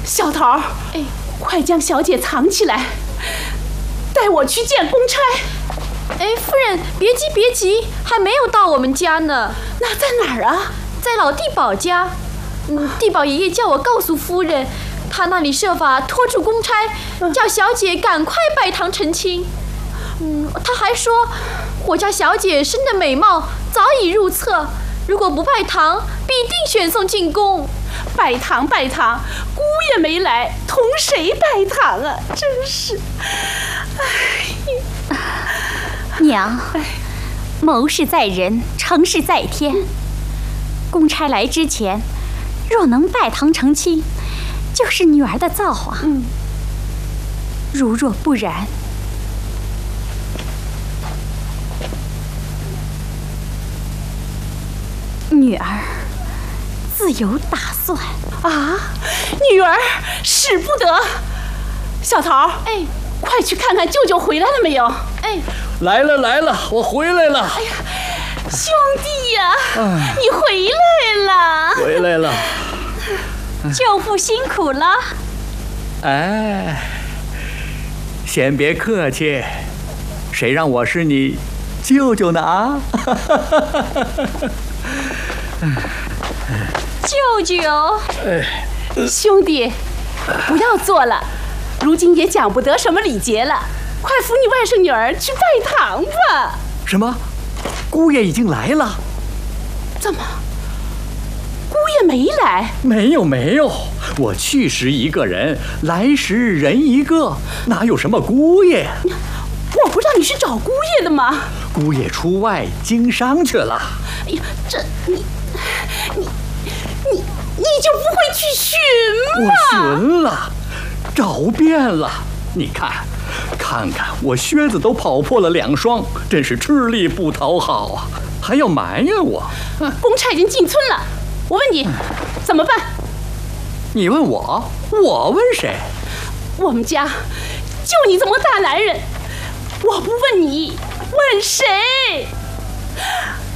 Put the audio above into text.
小桃，哎，快将小姐藏起来，带我去见公差。 哎，夫人，别急别急，还没有到我们家呢。 那在哪儿啊？ 在老地保家。地保爷爷叫我告诉夫人，他那里设法拖住公差，叫小姐赶快拜堂成亲。他还说，我家小姐生的美貌早已入册，如果不拜堂，必定选送进宫。 拜堂拜堂，姑爷没来，同谁拜堂啊？真是，哎， 娘，谋事在人，成事在天。公差来之前，若能拜堂成亲，就是女儿的造化。如若不然，女儿自有打算。 啊，女儿使不得。小桃， 哎， 快去看看舅舅回来了没有？ 哎， 来了来了，我回来了。 哎呀，兄弟呀，你回来了。 回来了。 舅父辛苦了。 哎，先别客气，谁让我是你舅舅呢啊？ 舅舅， 兄弟，不要做了，如今也讲不得什么礼节了，快扶你外甥女儿去拜堂吧。 什么？姑爷已经来了？ 怎么？姑爷没来？ 没有，我去时一个人，来时人一个，哪有什么姑爷呀？ 我不知道你是找姑爷的吗？ 姑爷出外经商去了。 哎呀，这你就不会去寻吗？ 我寻了，找遍了。你看我靴子都跑破了2双，真是吃力不讨好啊！还要埋怨我？ 公差已经进村了，我问你，怎么办？ 你问我，我问谁？ 我们家就你这么大男人，我不问你，问谁？